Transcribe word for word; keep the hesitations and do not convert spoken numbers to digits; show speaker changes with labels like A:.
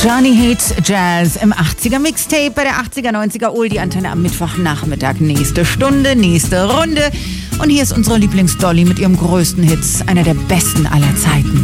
A: Johnny Hates Jazz im achtziger Mixtape bei der achtziger neunziger Oldie Antenne am Mittwochnachmittag. Nächste Stunde, nächste Runde. Und hier ist unsere Lieblingsdolly mit ihrem größten Hits, einer der besten aller Zeiten.